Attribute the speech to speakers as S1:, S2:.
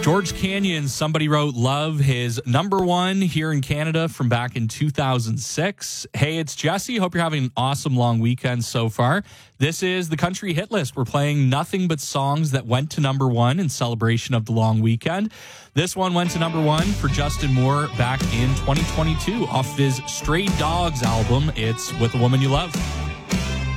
S1: George Canyon, somebody wrote Love, his number one here in Canada from back in 2006. Hey, it's Jesse. Hope you're having an awesome long weekend so far. This is the Country Hit List. We're playing nothing but songs that went to number one in celebration of the long weekend. This one went to number one for Justin Moore back in 2022 off his Stray Dogs album. It's With a Woman You Love.